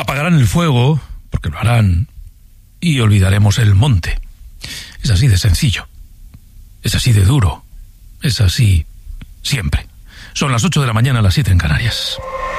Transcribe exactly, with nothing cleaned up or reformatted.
apagarán el fuego, porque lo harán, y olvidaremos el monte. Es así de sencillo. Es así de duro. Es así siempre. Son las ocho de la mañana, las siete en Canarias.